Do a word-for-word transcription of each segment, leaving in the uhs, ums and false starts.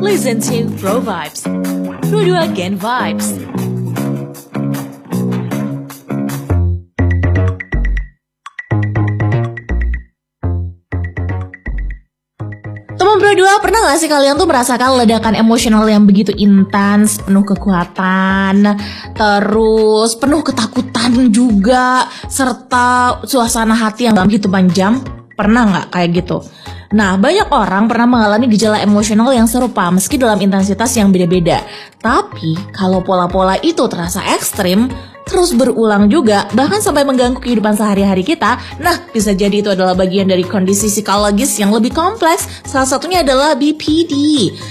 Listen to Pro Vibes. Pro dua Gen Vibes. Teman Pro dua, pernah gak sih kalian tuh merasakan ledakan emosional yang begitu intens, penuh kekuatan, terus penuh ketakutan juga, serta suasana hati yang begitu panjang? Pernah gak kayak gitu? Nah, banyak orang pernah mengalami gejala emosional yang serupa meski dalam intensitas yang beda-beda. Tapi, kalau pola-pola itu terasa ekstrim, terus berulang juga, bahkan sampai mengganggu kehidupan sehari-hari kita, nah bisa jadi itu adalah bagian dari kondisi psikologis yang lebih kompleks. Salah satunya adalah B P D.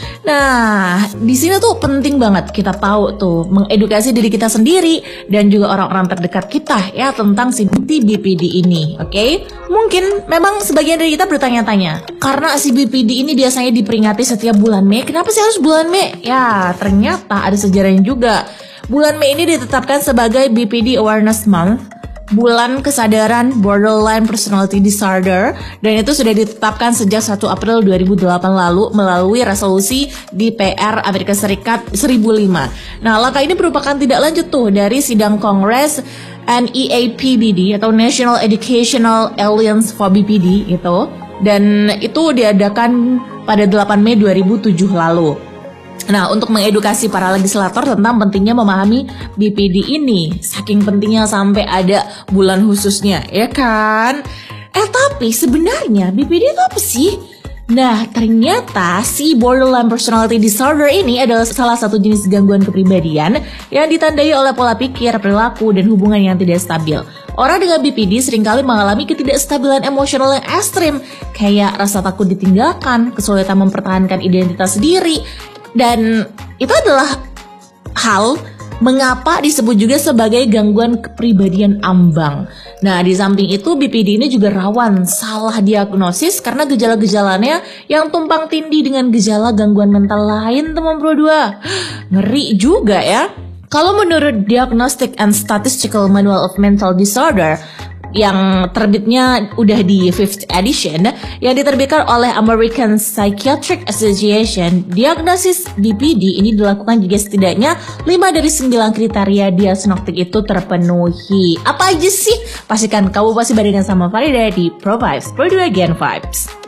Nah, di sini tuh penting banget kita tahu tuh mengedukasi diri kita sendiri dan juga orang-orang terdekat kita ya tentang si B P D ini, oke? Okay? Mungkin memang sebagian dari kita bertanya-tanya, karena si B P D ini biasanya diperingati setiap bulan Mei, kenapa sih harus bulan Mei? Ya, ternyata ada sejarahnya juga. Bulan Mei ini ditetapkan sebagai B P D Awareness Month, bulan kesadaran Borderline Personality Disorder, dan itu sudah ditetapkan sejak satu April dua ribu delapan lalu melalui resolusi D P R Amerika Serikat seribu lima. Nah, langkah ini merupakan tidak lanjut tuh dari sidang Kongres N E A P B D atau National Educational Alliance for B P D itu, dan itu diadakan pada delapan Mei dua ribu tujuh lalu. Nah, untuk mengedukasi para legislator tentang pentingnya memahami B P D ini, saking pentingnya sampai ada bulan khususnya, ya kan? Eh, tapi sebenarnya B P D itu apa sih? Nah, ternyata si Borderline Personality Disorder ini adalah salah satu jenis gangguan kepribadian yang ditandai oleh pola pikir, perilaku, dan hubungan yang tidak stabil. Orang dengan B P D seringkali mengalami ketidakstabilan emosional yang ekstrim, kayak rasa takut ditinggalkan, kesulitan mempertahankan identitas diri, dan itu adalah hal mengapa disebut juga sebagai gangguan kepribadian ambang. Nah, di samping itu B P D ini juga rawan salah diagnosis karena gejala-gejalanya yang tumpang tindih dengan gejala gangguan mental lain, teman Pro dua. Ngeri juga ya. Kalau menurut Diagnostic and Statistical Manual of Mental Disorder yang terbitnya udah di fifth edition yang diterbitkan oleh American Psychiatric Association, diagnosis B P D ini dilakukan jika setidaknya lima dari sembilan kriteria diagnostik itu terpenuhi. Apa aja sih? Pastikan kamu pasti barengan sama Farida di Pro Vibes, Pro dua Gen Vibes.